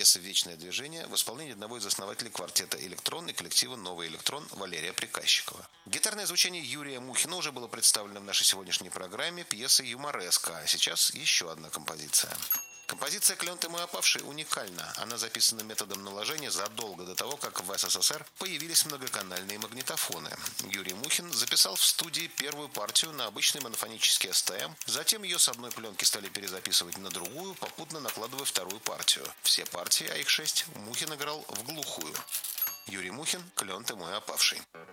пьеса «Вечное движение» в исполнении одного из основателей квартета «Электрон» и коллектива «Новый электрон» Валерия Приказчикова. Гитарное звучание Юрия Мухина уже было представлено в нашей сегодняшней программе пьесой «Юмореска», а сейчас еще одна композиция. Композиция «Клен ты мой опавший» уникальна. Она записана методом наложения задолго до того, как в СССР появились многоканальные магнитофоны. Юрий Мухин записал в студии первую партию на обычный монофонический СТМ, затем ее с одной пленки стали перезаписывать на другую, попутно накладывая вторую партию. Все партии, а их 6, Мухин играл в глухую. Юрий Мухин «Клен ты мой опавший».